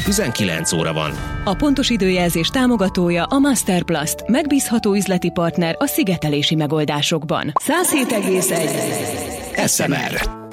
19 óra van. A pontos időjelzés támogatója a Masterplast, megbízható üzleti partner a szigetelési megoldásokban. 107,1 SMR.